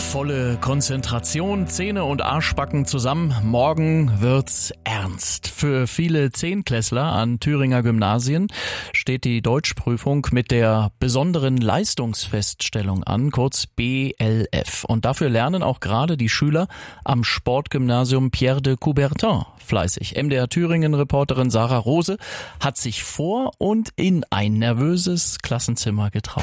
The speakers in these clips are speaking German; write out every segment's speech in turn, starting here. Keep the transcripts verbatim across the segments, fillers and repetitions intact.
Volle Konzentration, Zähne und Arschbacken zusammen. Morgen wird's ernst. Für viele Zehnklässler an Thüringer Gymnasien steht die Deutschprüfung mit der besonderen Leistungsfeststellung an, kurz B L F. Und dafür lernen auch gerade die Schüler am Sportgymnasium Pierre de Coubertin fleißig. M D R Thüringen-Reporterin Sarah Rose hat sich vor und in ein nervöses Klassenzimmer getraut.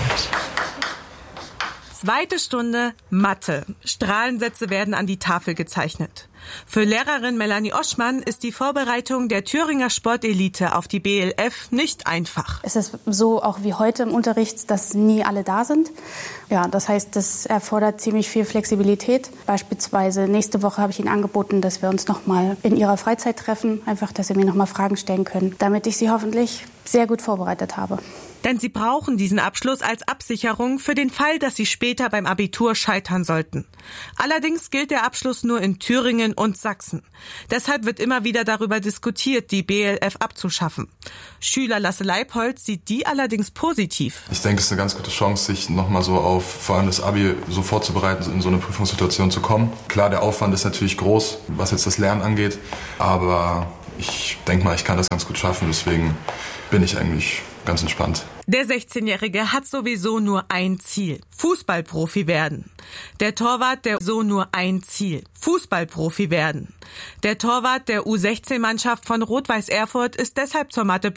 Zweite Stunde Mathe. Strahlensätze werden an die Tafel gezeichnet. Für Lehrerin Melanie Oschmann ist die Vorbereitung der Thüringer Sportelite auf die B L F nicht einfach. Es ist so auch wie heute im Unterricht, dass nie alle da sind. Ja, das heißt, das erfordert ziemlich viel Flexibilität. Beispielsweise nächste Woche habe ich Ihnen angeboten, dass wir uns noch mal in Ihrer Freizeit treffen, einfach, dass Sie mir noch mal Fragen stellen können, damit ich Sie hoffentlich sehr gut vorbereitet habe. Denn sie brauchen diesen Abschluss als Absicherung für den Fall, dass sie später beim Abitur scheitern sollten. Allerdings gilt der Abschluss nur in Thüringen und Sachsen. Deshalb wird immer wieder darüber diskutiert, die B L F abzuschaffen. Schüler Lasse Leibholz sieht die allerdings positiv. Ich denke, es ist eine ganz gute Chance, sich nochmal so auf vor allem das Abi so vorzubereiten, in so eine Prüfungssituation zu kommen. Klar, der Aufwand ist natürlich groß, was jetzt das Lernen angeht, aber ich denke mal, ich kann das ganz gut schaffen, deswegen bin ich eigentlich ganz entspannt. Der sechzehnjährige hat sowieso nur ein Ziel: Fußballprofi werden. Der Torwart der so nur ein Ziel: Fußballprofi werden. Der Torwart der U sechzehn Mannschaft von Rot-Weiß Erfurt ist deshalb zur Mathe